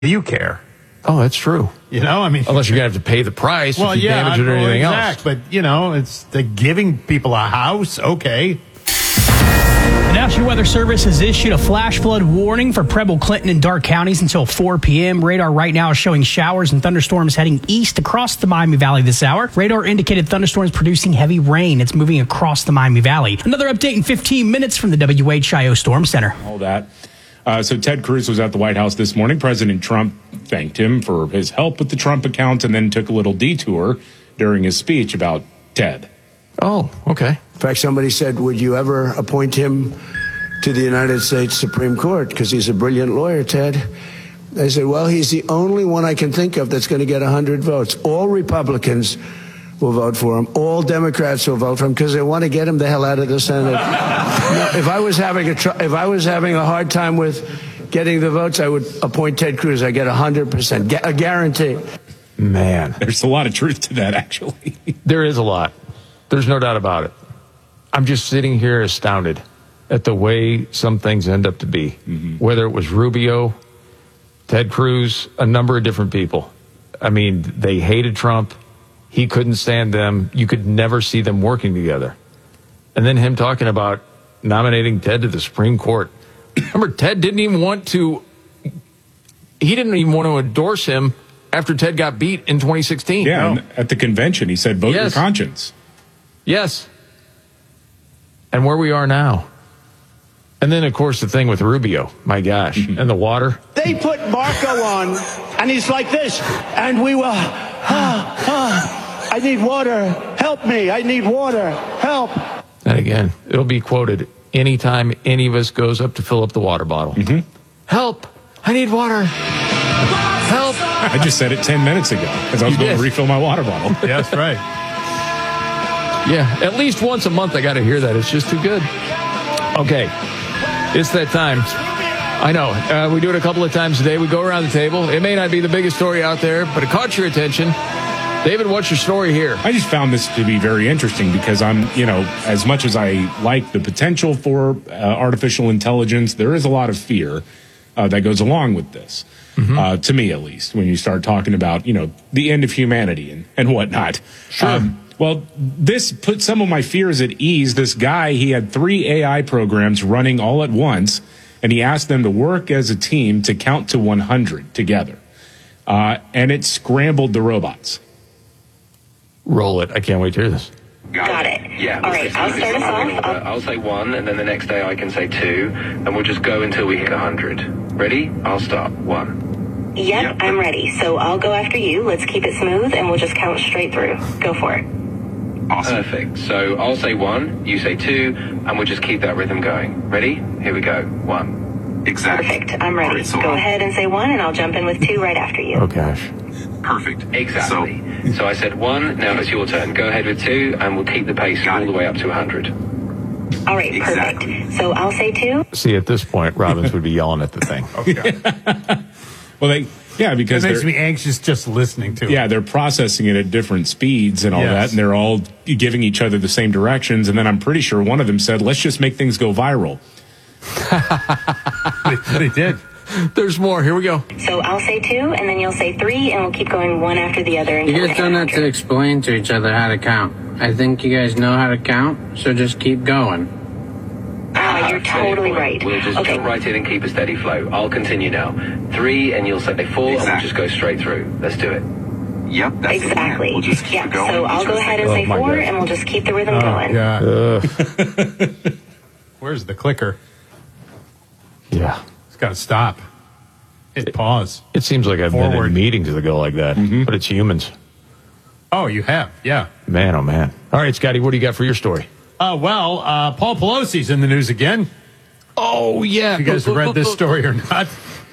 you care? Oh, that's true. I mean, unless you're going to have to pay the price if you damage it or anything else. But, it's the giving people a house. Okay. The National Weather Service has issued a flash flood warning for Preble, Clinton, and Dark counties until 4 p.m. Radar right now is showing showers and thunderstorms heading east across the Miami Valley this hour. Radar indicated thunderstorms producing heavy rain. It's moving across the Miami Valley. Another update in 15 minutes from the WHIO Storm Center. All that. So Ted Cruz was at the White House this morning. President Trump thanked him for his help with the Trump account and then took a little detour during his speech about Ted. Oh, okay. In fact, somebody said, would you ever appoint him to the United States Supreme Court? Because he's a brilliant lawyer, Ted. I said, well, he's the only one I can think of that's going to get 100 votes. All Republicans will vote for him. All Democrats will vote for him because they want to get him the hell out of the Senate. If I was having a hard time with getting the votes, I would appoint Ted Cruz. I get 100%, a guarantee. Man, there's a lot of truth to that, actually. There is a lot. There's no doubt about it. I'm just sitting here astounded at the way some things end up to be. Mm-hmm. Whether it was Rubio, Ted Cruz, a number of different people. I mean, they hated Trump. He couldn't stand them. You could never see them working together. And then him talking about nominating Ted to the Supreme Court. Remember, Ted didn't even want to endorse him after Ted got beat in 2016. Yeah, no. At the convention, he said, vote your conscience. Yes. And where we are now. And then, of course, the thing with Rubio, my gosh, and the water. They put Marco on, and he's like this, and we were, I need water, help me, I need water, help. And again, it'll be quoted anytime any of us goes up to fill up the water bottle. Mm-hmm. Help, I need water, help. I just said it 10 minutes ago as I was going to refill my water bottle. Yeah, that's right. Yeah, at least once a month I got to hear that. It's just too good. Okay, it's that time. I know. We do it a couple of times a day. We go around the table. It may not be the biggest story out there, but it caught your attention. David, what's your story here? I just found this to be very interesting because I'm, as much as I like the potential for artificial intelligence, there is a lot of fear that goes along with this, to me at least, when you start talking about, the end of humanity and whatnot. Sure. Well, this put some of my fears at ease. This guy, he had 3 AI programs running all at once, and he asked them to work as a team to count to 100 together. And it scrambled the robots. Roll it. I can't wait to hear this. Got it. Yeah. All right, I'll start us off. I'll say 1, and then the next day I can say 2, and we'll just go until we hit 100. Ready? I'll start. 1. Yep, I'm ready. So I'll go after you. Let's keep it smooth, and we'll just count straight through. Go for it. Awesome. Perfect. So I'll say 1, you say 2, and we'll just keep that rhythm going. Ready? Here we go. 1. Exactly. Perfect. I'm ready. Right, so go ahead and say 1, and I'll jump in with 2 right after you. Oh, gosh. Perfect. Exactly. So I said 1, now it's your turn. Go ahead with 2, and we'll keep the pace all the way up to 100. All right, perfect. So I'll say 2. See, at this point, Robbins would be yelling at the thing. Okay. Well, because it makes me anxious just listening to it. Yeah, they're processing it at different speeds and all that, and they're all giving each other the same directions. And then I'm pretty sure one of them said, let's just make things go viral. They did. There's more. Here we go. So I'll say 2, and then you'll say 3, and we'll keep going one after the other. You guys don't have to explain to each other how to count. I think you guys know how to count, so just keep going. You're totally right. We'll just jump right in and keep a steady flow. I'll continue now. 3, and you'll say 4, and we'll just go straight through. Let's do it. Yep, that's exactly. We'll just keep going. So I'll go ahead and say 4, and we'll just keep the rhythm going. Yeah. Where's the clicker? Yeah. It's got to stop. Hit pause. It seems like I've been in meetings that go like that, but it's humans. Oh, you have? Yeah. Man, oh, man. All right, Scotty, what do you got for your story? Paul Pelosi's in the news again. Oh, yeah. If you guys have read this story or not.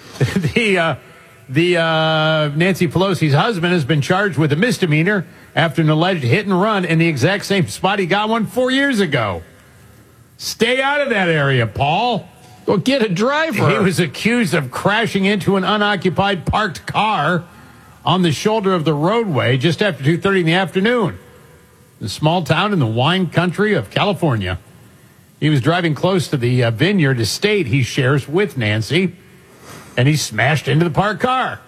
Nancy Pelosi's husband has been charged with a misdemeanor after an alleged hit and run in the exact same spot he got one 4 years ago. Stay out of that area, Paul. Well, get a driver. He was accused of crashing into an unoccupied parked car on the shoulder of the roadway just after 2:30 in the afternoon. The small town in the wine country of California. He was driving close to the vineyard estate he shares with Nancy. and he smashed into the parked car.